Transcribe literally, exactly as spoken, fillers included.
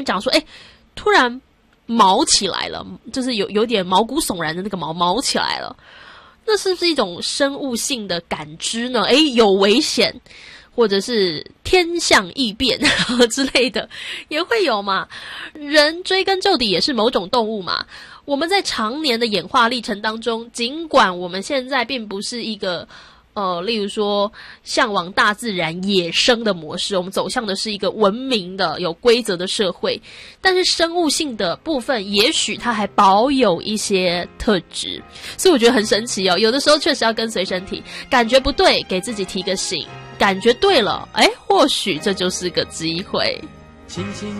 们讲说，哎，突然毛起来了，就是有有点毛骨悚然的那个毛毛起来了，那是不是一种生物性的感知呢？哎，有危险，或者是天象异变之类的，也会有嘛。人追根究底也是某种动物嘛。我们在常年的演化历程当中，尽管我们现在并不是一个呃，例如说向往大自然野生的模式，我们走向的是一个文明的有规则的社会，但是生物性的部分也许它还保有一些特质，所以我觉得很神奇哦。有的时候确实要跟随身体，感觉不对给自己提个醒，感觉对了，诶，或许这就是个机会。 轻轻